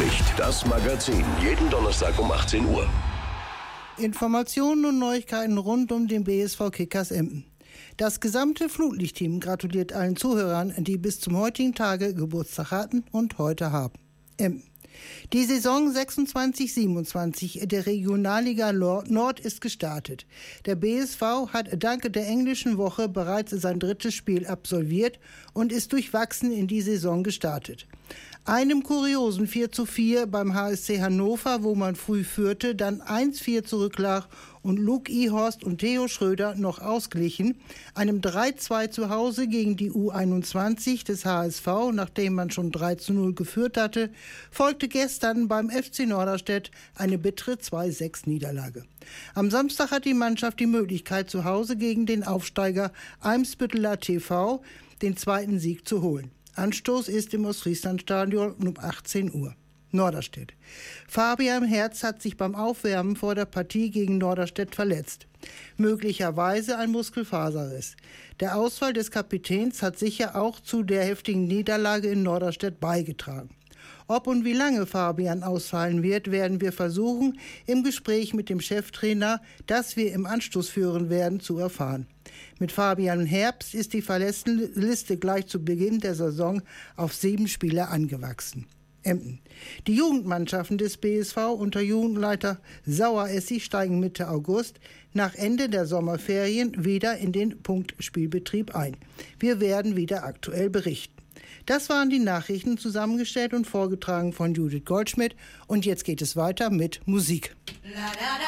Flutlicht, das Magazin. Jeden Donnerstag um 18 Uhr. Informationen und Neuigkeiten rund um den BSV Kickers Emden. Das gesamte Flutlichtteam gratuliert allen Zuhörern, die bis zum heutigen Tage Geburtstag hatten und heute haben. Emden. Die Saison 26/27 der Regionalliga Nord ist gestartet. Der BSV hat dank der englischen Woche bereits sein drittes Spiel absolviert und ist durchwachsen in die Saison gestartet. Einem kuriosen 4:4 beim HSC Hannover, wo man früh führte, dann 1:4 zurücklag und Luke Ihorst und Theo Schröder noch ausglichen. Einem 3:2 zu Hause gegen die U21 des HSV, nachdem man schon 3:0 geführt hatte, folgte gestern beim FC Norderstedt eine bittere 2:6 Niederlage. Am Samstag hat die Mannschaft die Möglichkeit, zu Hause gegen den Aufsteiger Eimsbütteler TV den zweiten Sieg zu holen. Anstoß ist im Ostfrieslandstadion um 18 Uhr. Norderstedt. Fabian Herz hat sich beim Aufwärmen vor der Partie gegen Norderstedt verletzt. Möglicherweise ein Muskelfaserriss. Der Ausfall des Kapitäns hat sicher auch zu der heftigen Niederlage in Norderstedt beigetragen. Ob und wie lange Fabian ausfallen wird, werden wir versuchen, im Gespräch mit dem Cheftrainer, das wir im Anschluss führen werden, zu erfahren. Mit Fabian Herbst ist die Verletztenliste gleich zu Beginn der Saison auf 7 Spieler angewachsen. Emden. Die Jugendmannschaften des BSV unter Jugendleiter Sauer-Essi steigen Mitte August nach Ende der Sommerferien wieder in den Punktspielbetrieb ein. Wir werden wieder aktuell berichten. Das waren die Nachrichten, zusammengestellt und vorgetragen von Judith Goldschmidt. Und jetzt geht es weiter mit Musik. La, la, la.